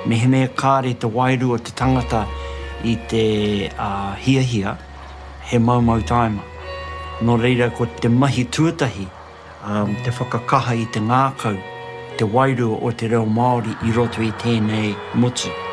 Me he mea kāre te wairu o te tangata i te hiahia, he maumau taima. Nō reira, ko te mahi tuatahi, te whakakaha i te ngākau, te wairu o te reo Māori i roto i tēnei motu.